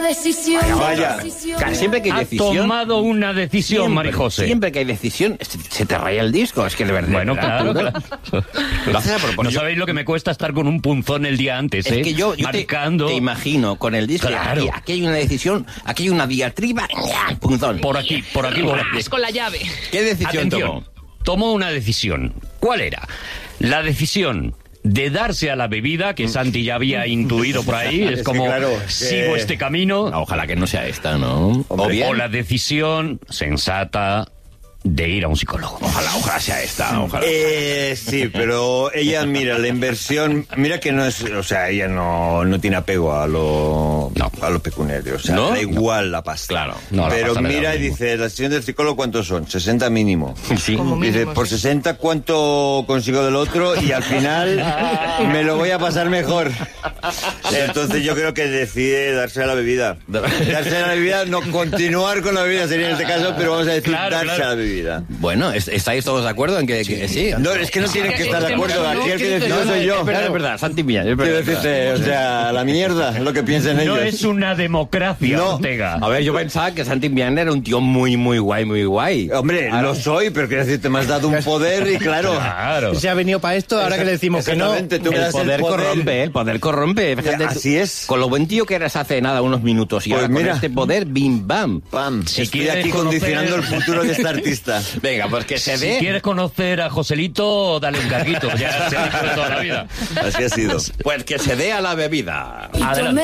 decisión. Vaya. Siempre que hay Ha decisión... tomado una decisión, Marijose. Siempre que hay decisión, se te raya el disco. Es que de verdad... Bueno, claro. Lo haces a propósito. No sabéis lo que me cuesta estar con un punzón el día antes, Es que yo marcando. te imagino con el disco. Claro. Aquí hay una decisión, aquí hay una diatriba, punzón. Por aquí Es con la llave. ¿Qué decisión tomó? Tomó una decisión. ¿Cuál era? La decisión de darse a la bebida, que Santi ya había intuido por ahí, es como, que claro, sigo este camino. Ojalá que no sea esta, ¿no? O la decisión sensata de ir a un psicólogo. Ojalá sea esta, ojalá. Sí, pero ella, mira, la inversión, mira que no es, o sea, ella no tiene apego a lo pecuniario, o sea, ¿No? da igual la pasta. Claro. No, la pero pasta le da mira lo y mismo. dice, la sesión del psicólogo, ¿cuántos son? 60 mínimo. Sí. Como Dice, mínimo, por sí. 60, ¿cuánto consigo del otro? Y al final me lo voy a pasar mejor. Entonces yo creo que decide darse a la bebida. Darse a la bebida, no continuar con la bebida sería en este caso, pero vamos a decir darse a la bebida. Bueno, ¿estáis todos de acuerdo en que sí? No, es que no tienen que estar de acuerdo. Aquí el que decide soy yo. Es verdad, Santi Millán. Es Quiero verdad. decirte, o sea, la mierda, lo que piensen ellos. No es una democracia, No. Ortega. A ver, yo pensaba que Santi Millán era un tío muy guay. Hombre, lo soy, pero quiero decirte, me has dado un poder y claro. Claro. Se ha venido para esto, ahora que le decimos que no. Exactamente, tú me El das poder corrompe, el poder corrompe. Fíjate, Así es. Con lo buen tío que eras hace nada, unos minutos, y Pues ahora mira. con este poder, bim bam. Pam, Si estoy quieres aquí condicionando el conocer- futuro de este artista. Venga, pues que se Si dé. quieres conocer a Joselito, dale un carguito. Ya se ha dicho toda la vida. Así ha sido. Pues que se dé a la bebida. Y Adelante. tomé